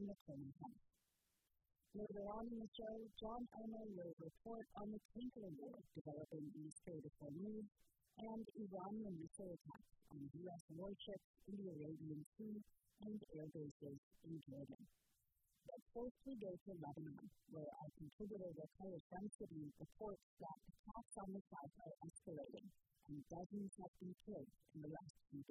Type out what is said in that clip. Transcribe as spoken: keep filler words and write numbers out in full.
the Coleman House. Later on in the show, John Elmo will report on the Twinkling War developing in the Strait of Hormuz and Iranian missile attacks on U S warships in the Arabian Sea and air bases in Jordan. But first we go to Lebanon, where our contributor Rakaya Shamsuddin reports that attacks on the site are escalating, and dozens have been killed in the last few